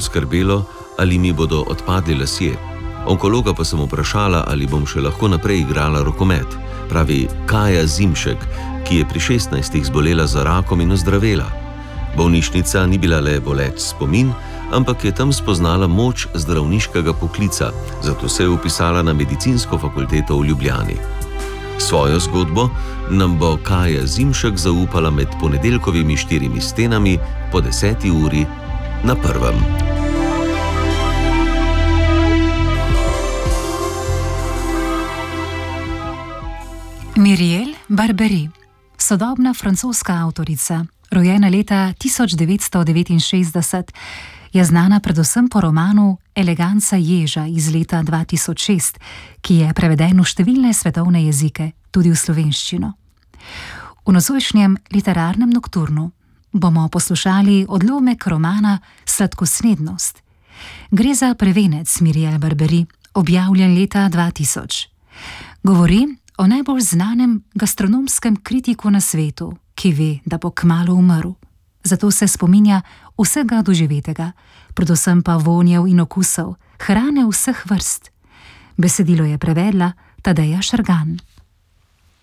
skrbelo, ali mi bodo odpadli lasje. Onkologa pa sem vprašala, ali bom še lahko naprej igrala rokomet, pravi Kaja Zimšek, ki je pri 16 zbolela za rakom in ozdravela. Bolnišnica ni bila le boleč spomin, ampak je tam spoznala moč zdravniškega poklica, zato se je vpisala na medicinsko fakulteto v Ljubljani. Svojo zgodbo nam bo Kaja Zimšek zaupala med ponedeljkovimi 4 stenami po 10. uri na Prvem. Myriel Barbery, sodobna francoska avtorica, rojena leta 1969, je znana predvsem po romanu Eleganca ježa iz leta 2006, ki je preveden v številne svetovne jezike, tudi v slovenščino. V nocojšnjem literarnem nokturnu bomo poslušali odlomek romana Sladkosnednost. Gre za prvenec Myriel Barbery, objavljen leta 2000. Govori o najbolj znanem gastronomskem kritiku na svetu, ki ve, da bo kmalu umrl. Zato se spominja vsega doživetega, predvsem pa vonjev in okusov, hrane vseh vrst. Besedilo je prevedla Tadeja Šargan.